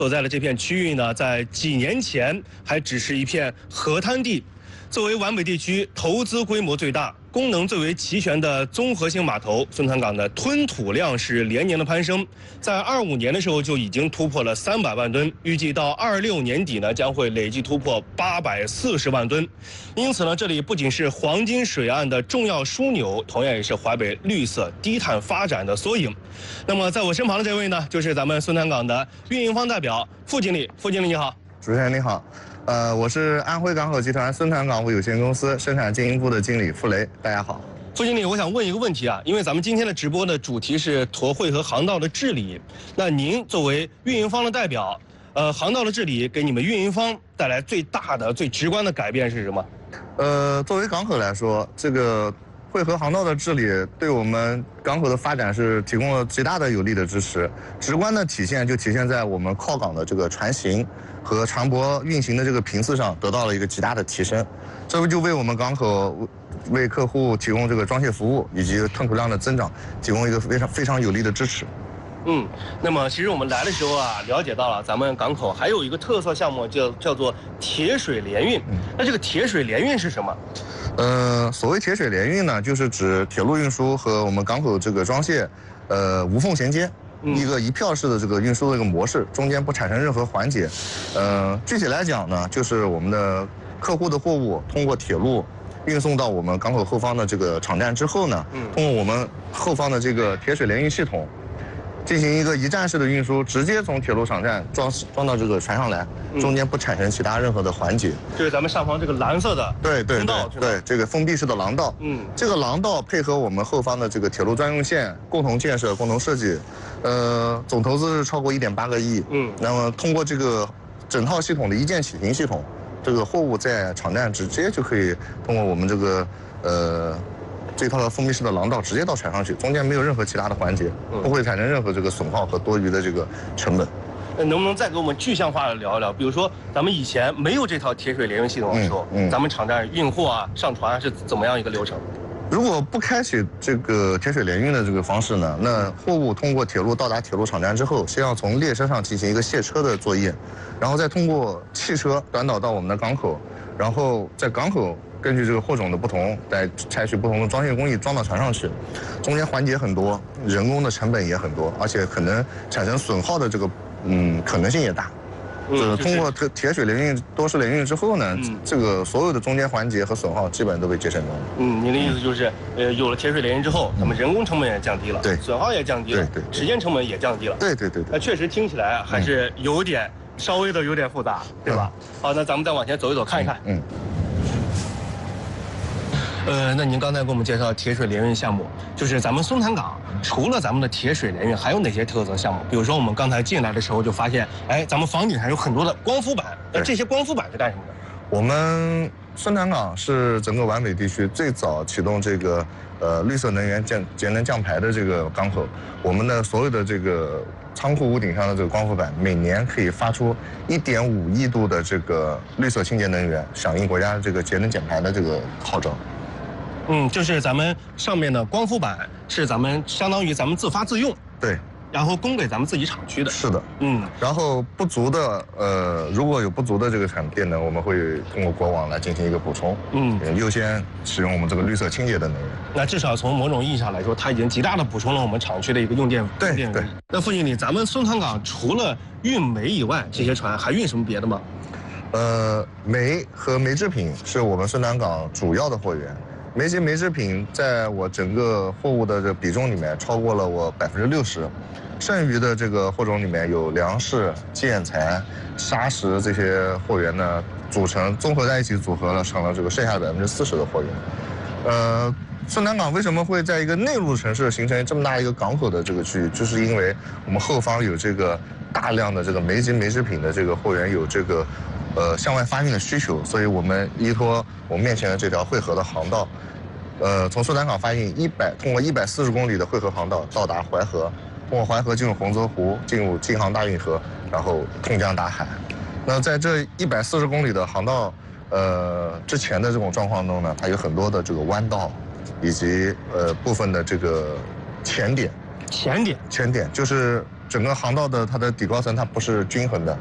所在的这片区域呢，在几年前还只是一片河滩地。作为皖北地区投资规模最大、功能最为齐全的综合性码头，孙潭港的吞吐量是连年的攀升，在25年的时候就已经突破了300万吨，预计到26年底呢将会累计突破840万吨。因此呢，这里不仅是黄金水岸的重要枢纽，同样也是淮北绿色低碳发展的缩影。那么在我身旁的这位呢，就是咱们孙潭港的运营方代表傅经理。傅经理你好。 主持人你好。我是安徽港口集团孙潭港务有限公司生产经营部的经理傅雷，大家好。 傅经理，我想问一个问题啊，因为咱们今天的直播的主题是沱汇河航道的治理，那您作为运营方的代表，航道的治理给你们运营方带来最大的、最直观的改变是什么？ 作为港口来说，这个汇河航道的治理对我们港口的发展是提供了极大的有力的支持，直观的体现就体现在我们靠港的这个船型和船舶运行的这个频次上得到了一个极大的提升，这不就为我们港口为客户提供这个装卸服务以及吞吐量的增长提供一个非常有力的支持。 那么其实我们来的时候啊，了解到了咱们港口还有一个特色项目叫做铁水联运。那这个铁水联运是什么？ 所谓铁水联运呢，就是指铁路运输和我们港口这个装卸，无缝衔接。一个一票式的这个运输的一个模式，中间不产生任何环节。具体来讲呢，就是我们的客户的货物通过铁路运送到我们港口后方的这个场站之后呢，通过我们后方的这个铁水联运系统，进行一个一站式的运输，直接从铁路场站装到这个船上来，中间不产生其他任何的环节。 就是咱们上方这个蓝色的对这个封闭式的廊道。这个廊道配合我们后方的这个铁路专用线共同建设、共同设计，总投资是超过1.8个亿。那么通过这个整套系统的一键启停系统，这个货物在场站直接就可以通过我们这个这套封闭式的廊道直接到船上去，中间没有任何其他的环节，不会产生任何这个损耗和多余的这个成本。 能不能再给我们具象化的聊一聊？比如说咱们以前没有这套铁水联运系统的时候，咱们场站运货啊、上船是怎么样一个流程？ 如果不开启这个铁水联运的这个方式呢，那货物通过铁路到达铁路场站之后，先要从列车上进行一个卸车的作业，然后再通过汽车转导到我们的港口，然后在港口根据这个货种的不同，再采取不同的装卸工艺装到船上去，中间环节很多，人工的成本也很多，而且可能产生损耗的这个可能性也大。通过铁水联运、多式联运之后呢，这个所有的中间环节和损耗基本都被节省掉了。 您的意思就是，有了铁水联运之后，咱们人工成本也降低了， 对， 损耗也降低了， 对， 时间成本也降低了， 对。 那确实听起来还是稍微的有点复杂，对吧？好，那咱们再往前走一走，看一看。那您刚才给我们介绍铁水联运项目，就是咱们孙潭港除了咱们的铁水联运，还有哪些特色项目？比如说我们刚才进来的时候就发现，咱们房顶上有很多的光伏板，那这些光伏板是干什么的？ 我们孙潭港是整个皖北地区最早启动这个绿色能源节能降排的这个港口，我们的所有的这个仓库屋顶上的这个光伏板，每年可以发出1.5亿度的这个绿色清洁能源，响应国家这个节能减排的这个号召。 就是咱们上面的光伏板是相当于咱们自发自用， 对， 然后供给咱们自己厂区的。 是的，然后不足的如果有不足的这个电能，我们会通过国网来进行一个补充，优先使用我们这个绿色清洁的能源。 那至少从某种意义上来说，它已经极大的补充了我们厂区的一个用电。 对。 那傅经理，咱们孙潭港除了运煤以外，这些船还运什么别的吗？ 煤和煤制品是我们孙潭港主要的货源。煤及煤制品在我整个货物的这比重里面超过了我60%，剩余的这个货种里面有粮食、建材、砂石这些货源呢，综合在一起组合了成了这个剩下的40%的货源。孙潭港为什么会在一个内陆城市形成这么大一个港口的这个区域，就是因为我们后方有这个大量的这个煤及煤制品的这个货源有这个向外发运的需求，所以我们依托我们面前的这条汇河的航道，从孙潭港发运通过140公里的汇河航道到达淮河，通过淮河进入洪泽湖，进入京杭大运河，然后通江大海。那在这140公里的航道之前的这种状况中呢，它有很多的这个弯道，以及部分的这个前点就是整个航道的它的底高层它不是均衡的，